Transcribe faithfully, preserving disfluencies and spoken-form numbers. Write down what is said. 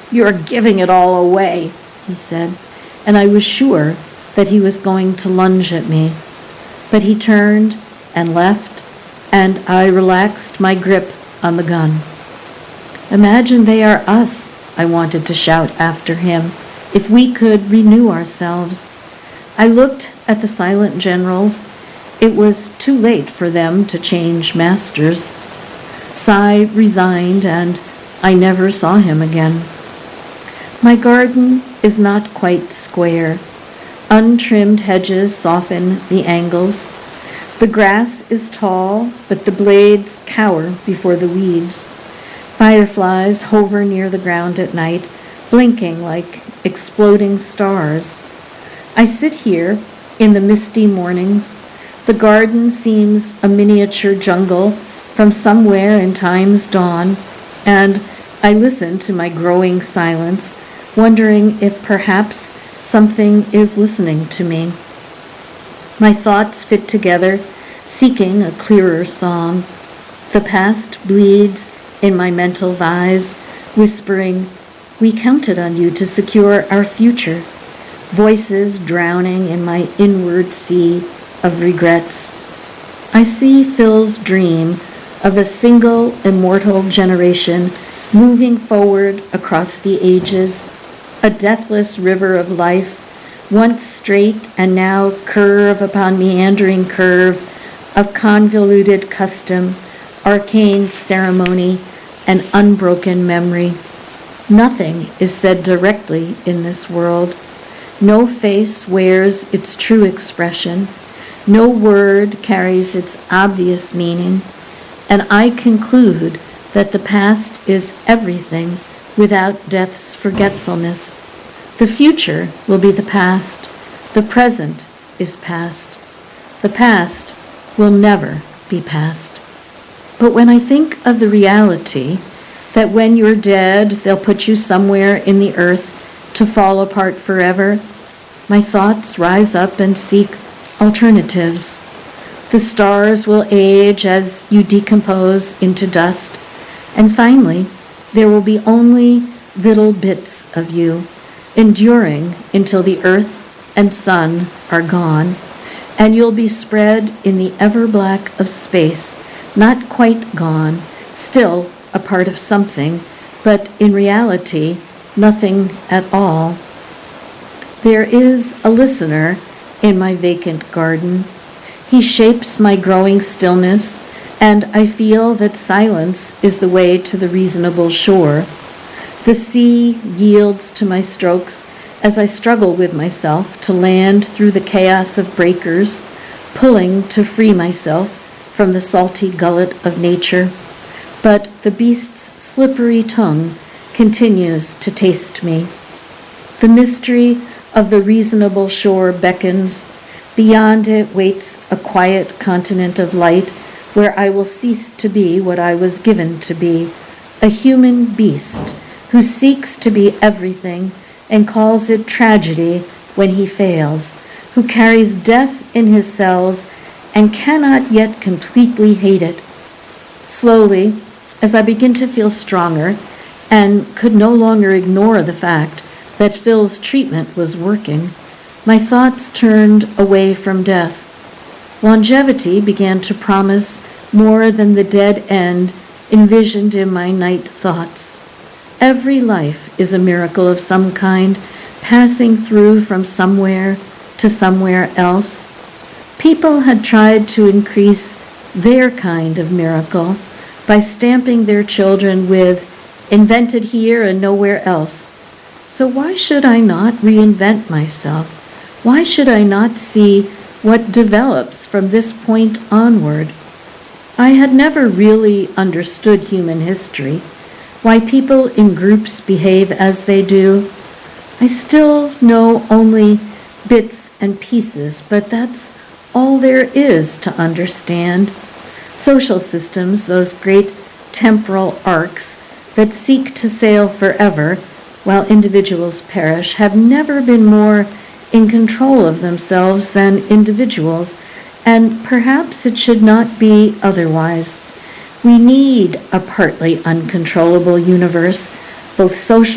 "You're giving it all away," he said, and I was sure that he was going to lunge at me. But he turned and left, and I relaxed my grip on the gun. "Imagine they are us," I wanted to shout after him, "if we could renew ourselves." I looked at the silent generals. It was too late for them to change masters. Sai resigned, and I never saw him again. My garden is not quite square. Untrimmed hedges soften the angles. The grass is tall, but the blades cower before the weeds. Fireflies hover near the ground at night, blinking like exploding stars. I sit here in the misty mornings. The garden seems a miniature jungle from somewhere in time's dawn, and I listen to my growing silence, wondering if perhaps something is listening to me. My thoughts fit together, seeking a clearer song. The past bleeds in my mental vise, whispering, "We counted on you to secure our future." Voices drowning in my inward sea of regrets. I see Phil's dream of a single immortal generation moving forward across the ages, a deathless river of life, once straight and now curve upon meandering curve of convoluted custom, arcane ceremony, and unbroken memory. Nothing is said directly in this world. No face wears its true expression. No word carries its obvious meaning. And I conclude that the past is everything without death's forgetfulness. The future will be the past. The present is past. The past will never be past. But when I think of the reality that when you're dead, they'll put you somewhere in the earth to fall apart forever, my thoughts rise up and seek alternatives. The stars will age as you decompose into dust, and finally, there will be only little bits of you, enduring until the earth and sun are gone, and you'll be spread in the ever-black of space, not quite gone, still a part of something, but in reality, nothing at all. There is a listener in my vacant garden. He shapes my growing stillness, and I feel that silence is the way to the reasonable shore. The sea yields to my strokes as I struggle with myself to land through the chaos of breakers, pulling to free myself from the salty gullet of nature. But the beast's slippery tongue continues to taste me. The mystery of the reasonable shore beckons. Beyond it waits a quiet continent of light where I will cease to be what I was given to be, a human beast who seeks to be everything and calls it tragedy when he fails, who carries death in his cells and cannot yet completely hate it. Slowly, as I begin to feel stronger and could no longer ignore the fact that Phil's treatment was working, my thoughts turned away from death. Longevity began to promise more than the dead end envisioned in my night thoughts. Every life is a miracle of some kind, passing through from somewhere to somewhere else. People had tried to increase their kind of miracle by stamping their children with "invented here and nowhere else." So why should I not reinvent myself? Why should I not see what develops from this point onward? I had never really understood human history, why people in groups behave as they do. I still know only bits and pieces, but that's all there is to understand. Social systems, those great temporal arcs that seek to sail forever while individuals perish, have never been more in control of themselves than individuals, and perhaps it should not be otherwise. We need a partly uncontrollable universe, both social